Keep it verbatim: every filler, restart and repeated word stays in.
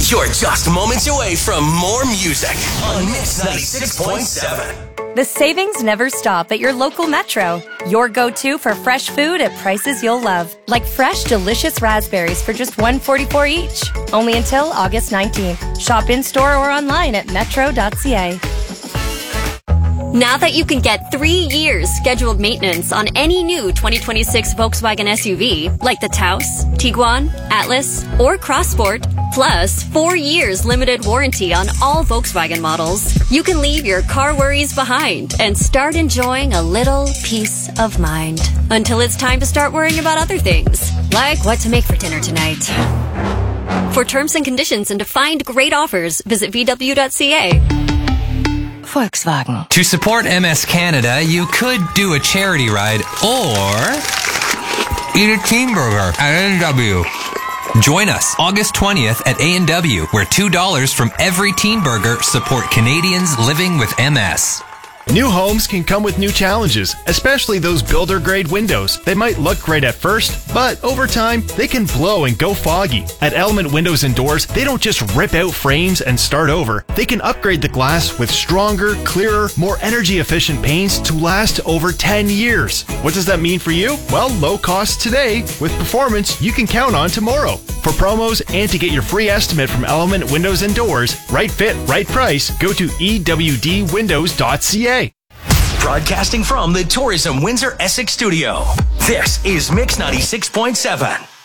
You're just moments away from more music on Mix ninety-six point seven. The savings never stop at your local Metro. Your go-to for fresh food at prices you'll love. Like fresh, delicious raspberries for just one dollar and forty-four cents each. Only until August nineteenth. Shop in-store or online at metro dot c a. Now that you can get three years scheduled maintenance on any new twenty twenty-six Volkswagen S U V, like the Taos, Tiguan, Atlas, or Crossport, plus four years limited warranty on all Volkswagen models, you can leave your car worries behind and start enjoying a little peace of mind. Until it's time to start worrying about other things, like what to make for dinner tonight. For terms and conditions and to find great offers, visit v w dot c a. Volkswagen. To support M S Canada, you could do a charity ride or eat a team burger at A and W. Join us August twentieth at A and W, where two dollars from every teen burger support Canadians living with M S. New homes can come with new challenges, especially those builder-grade windows. They might look great at first, but over time, they can blow and go foggy. At Element Windows and Doors, they don't just rip out frames and start over. They can upgrade the glass with stronger, clearer, more energy-efficient paints to last over ten years. What does that mean for you? Well, low cost today with performance you can count on tomorrow. For promos and to get your free estimate from Element Windows and Doors, right fit, right price, go to e w d windows dot c a. Broadcasting from the Tourism Windsor Essex studio, this is Mix ninety-six point seven.